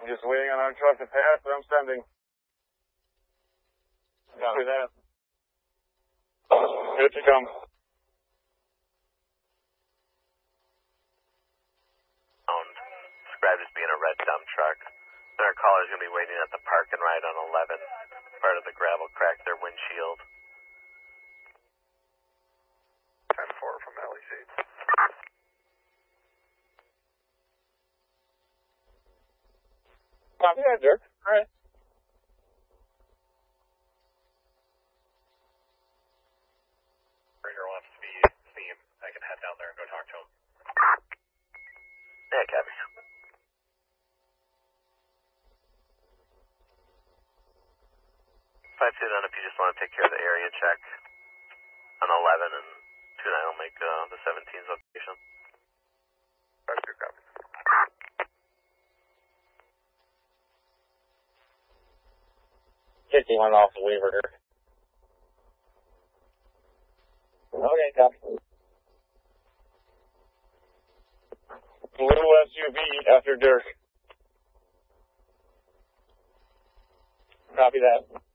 I'm just waiting on our truck to pass, but I'm sending. Copy that. Good to come. Described as being a red dump truck. Their caller's going to be waiting at the park and ride on 11. Part of the gravel cracked their windshield. 10-4 from LEC. Copy that, Dirk. All right. Ranger wants to be Steve. I can head down there and go talk to him. Yeah, copy. 5-2 then, if you just want to take care of the area check on 11 and 2-9 will make the 17's location. 5-2 copy. One off the Weaver here. Okay, copy. Blue SUV after Dirk. Copy that.